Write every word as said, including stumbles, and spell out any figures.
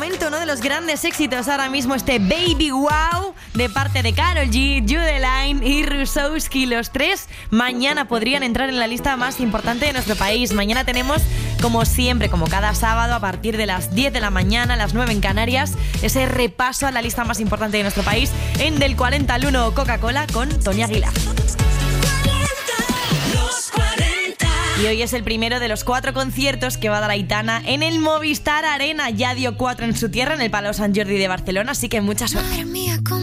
momento, uno de los grandes éxitos ahora mismo, este Baby Wow de parte de Karol G, Judeline y Rusowski. Los tres mañana podrían entrar en la lista más importante de nuestro país. Mañana tenemos, como siempre, como cada sábado, a partir de las diez de la mañana, a las nueve en Canarias, ese repaso a la lista más importante de nuestro país en Del cuarenta al uno Coca-Cola con Tony Aguilar. Y hoy es el primero de los cuatro conciertos que va a dar Aitana en el Movistar Arena. Ya dio cuatro en su tierra, en el Palau Sant Jordi de Barcelona, así que mucha suerte.